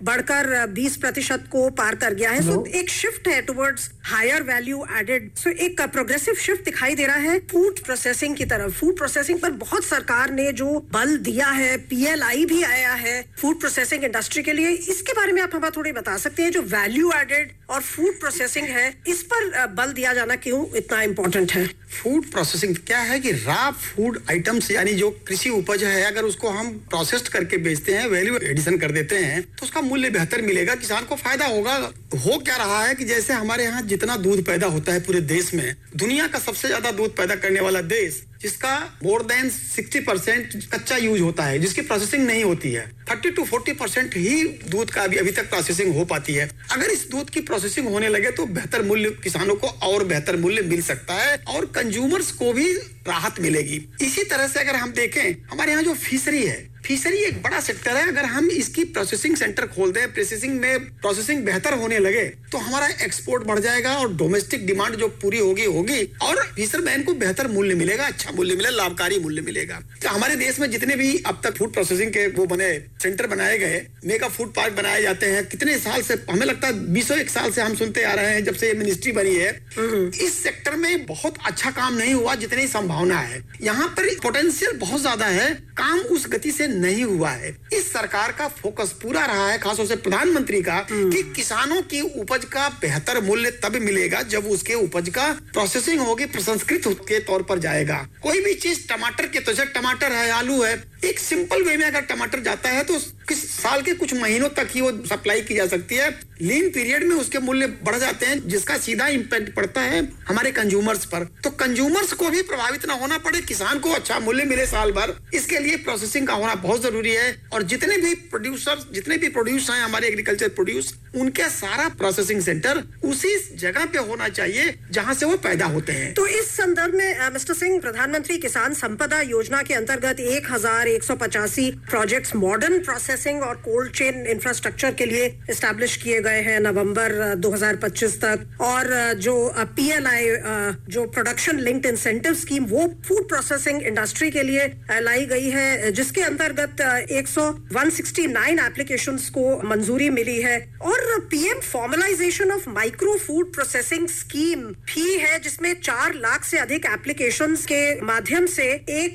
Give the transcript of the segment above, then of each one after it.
बढ़कर 20% को पार कर गया है। सो एक शिफ्ट है टुवर्ड्स हायर वैल्यू एडेड। सो एक प्रोग्रेसिव शिफ्ट दिखाई दे रहा है फूड प्रोसेसिंग की तरफ। फूड प्रोसेसिंग पर बहुत सरकार ने जो बल दिया है, PLI भी आया है फूड प्रोसेसिंग इंडस्ट्री के लिए। इसके बारे में आप हमें थोड़ी बता सकते हैं, जो वैल्यू एडेड और फूड प्रोसेसिंग है, इस पर बल दिया जाना क्यों इतना इम्पोर्टेंट है? फूड प्रोसेसिंग क्या है कि रॉ फूड आइटम्स यानी जो कृषि उपज है, अगर उसको हम प्रोसेस्ड करके बेचते हैं, वैल्यू एडिशन कर देते हैं, तो उसका मूल्य बेहतर मिलेगा, किसान को फायदा होगा। हो क्या रहा है कि जैसे हमारे यहाँ जितना दूध पैदा होता है पूरे देश में, दुनिया का सबसे ज्यादा दूध पैदा करने वाला देश, जिसका मोर देन 60% कच्चा यूज होता है, जिसकी प्रोसेसिंग नहीं होती है, 30 to 40% ही दूध का अभी तक प्रोसेसिंग हो पाती है। अगर इस दूध की प्रोसेसिंग होने लगे तो बेहतर मूल्य किसानों को और बेहतर मूल्य मिल सकता है और कंज्यूमर्स को भी राहत मिलेगी। इसी तरह से अगर हम देखें, हमारे यहाँ जो फिशरी है, फिशरी एक बड़ा सेक्टर है। अगर हम इसकी प्रोसेसिंग सेंटर खोल दें, प्रोसेसिंग बेहतर होने लगे तो हमारा एक्सपोर्ट बढ़ जाएगा और डोमेस्टिक डिमांड जो पूरी होगी और फिशरमैन को बेहतर मूल्य मिलेगा, अच्छा मूल्य मिलेगा, लाभकारी मूल्य मिलेगा। तो हमारे देश में जितने भी अब तक फूड प्रोसेसिंग के वो बने सेंटर बनाए गए, मेगा फूड पार्क बनाए जाते हैं, कितने साल से, हमें लगता है 20 साल से हम सुनते आ रहे हैं जब से ये मिनिस्ट्री बनी है। इस सेक्टर में बहुत अच्छा काम नहीं हुआ जितनी संभावना है। यहाँ पर पोटेंशियल बहुत ज्यादा है, काम उस गति से नहीं हुआ है। इस सरकार का फोकस पूरा रहा है, खासतौर से प्रधानमंत्री का, कि किसानों की उपज का बेहतर मूल्य तब मिलेगा जब उसके उपज का प्रोसेसिंग होगी, प्रसंस्कृत के तौर पर जाएगा। कोई भी चीज टमाटर के, तो टमाटर है, आलू है, एक सिंपल वे में अगर टमाटर जाता है तो किस साल के कुछ महीनों तक ही वो सप्लाई की जा सकती है। लीन पीरियड में उसके मूल्य बढ़ जाते हैं, जिसका सीधा इम्पैक्ट पड़ता है हमारे कंज्यूमर्स पर। तो कंज्यूमर्स को भी प्रभावित ना होना पड़े, किसान को अच्छा मूल्य मिले साल भर, इसके लिए प्रोसेसिंग का होना बहुत जरूरी है। और जितने भी प्रोड्यूस हैं हमारे एग्रीकल्चर प्रोड्यूस, उनके सारा प्रोसेसिंग सेंटर उसी जगह पे होना चाहिए जहां से वो पैदा होते हैं। तो इस संदर्भ में मिस्टर सिंह, प्रधानमंत्री किसान संपदा योजना के अंतर्गत 1185 प्रोजेक्ट्स मॉडर्न प्रोसेसिंग और कोल्ड चेन इंफ्रास्ट्रक्चर के लिए एस्टैब्लिश किए गए हैं नवंबर 2025 तक। और जो PLI जो प्रोडक्शन लिंक्ड इंसेंटिव स्कीम, वो फूड प्रोसेसिंग इंडस्ट्री के लिए लाई गई है, जिसके अंतर्गत 169 एप्लीकेशंस को मंजूरी मिली है। और PM formalisation of micro food processing scheme भी है, जिसमें 4 लाख से अधिक एप्लीकेशंस के माध्यम से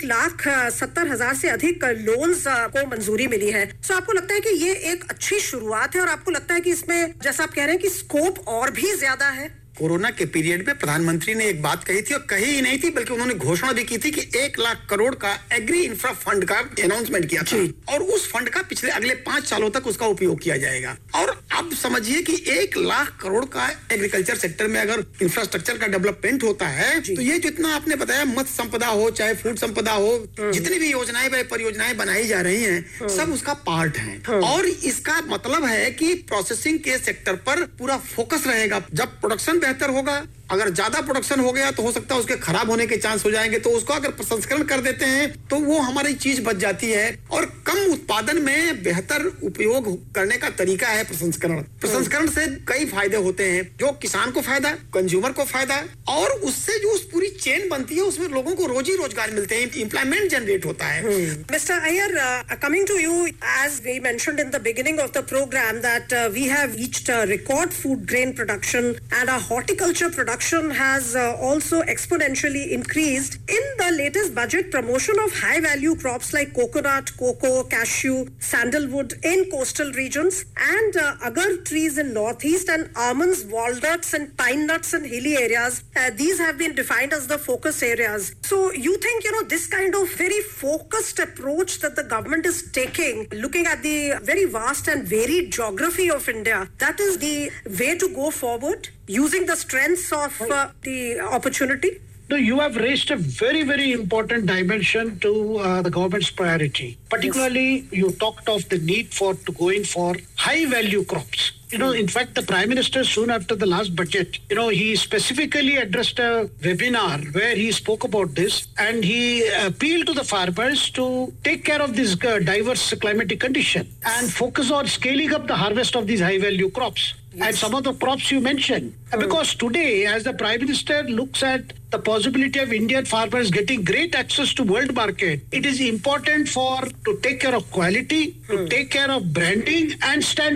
1,70,000 से अधिक लोन्स को मंजूरी मिली है। सो आपको लगता है कि ये एक अच्छी शुरुआत है, और आपको लगता है कि इसमें, जैसा आप कह रहे हैं, कि स्कोप और भी ज्यादा है? कोरोना के पीरियड में प्रधानमंत्री ने एक बात कही थी, और कही ही नहीं थी बल्कि उन्होंने घोषणा भी की थी कि 1 लाख करोड़ का एग्री इंफ्रा फंड का अनाउंसमेंट किया था, और उस फंड का पिछले अगले 5 सालों तक उसका उपयोग किया जाएगा। और अब समझिए कि 1 लाख करोड़ का एग्रीकल्चर सेक्टर में अगर इंफ्रास्ट्रक्चर का डेवलपमेंट होता है, तो ये जितना आपने बताया, मत्स्य संपदा हो चाहे फूड संपदा हो, जितनी भी योजनाएं परियोजनाएं बनाई जा रही हैं, सब उसका पार्ट है। और इसका मतलब है कि प्रोसेसिंग के सेक्टर पर पूरा फोकस रहेगा। जब प्रोडक्शन बेहतर होगा, अगर ज्यादा प्रोडक्शन हो गया तो हो सकता है उसके खराब होने के चांस हो जाएंगे, तो उसको अगर प्रसंस्करण कर देते हैं तो वो हमारी चीज बच जाती है। और कम उत्पादन में बेहतर उपयोग करने का तरीका है प्रसंस्करण से कई फायदे होते हैं, जो किसान को फायदा, कंज्यूमर को फायदा, और उससे जो उस पूरी चेन बनती है उसमें लोगों को रोजी रोजगार मिलते हैं, एम्प्लॉयमेंट जनरेट होता है। Mister Iyer, coming to you, as we mentioned in the beginning of the programme that we have reached record food grain production, and our horticulture production has also exponentially increased. In the latest budget, promotion of high value crops like coconut, cocoa, cashew, sandalwood in coastal regions, and agar trees in northeast, and almonds, walnuts and pine nuts in hilly areas, these have been defined as the focus areas. So you think, this kind of very focused approach that the government is taking, looking at the very vast and varied geography of India, that is the way to go forward, using the strengths of the opportunity? No, you have raised a very, very important dimension to the government's priority. Particularly, you talked of the need to go in for high value crops. In fact, the Prime Minister, soon after the last budget, he specifically addressed a webinar where he spoke about this, and he appealed to the farmers to take care of this diverse climatic condition and focus on scaling up the harvest of these high value crops. And some of the crops you mentioned. Because today, as the Prime Minister looks at the possibility of Indian farmers getting great access to world market, it is important to take care of quality, to take care of branding and stand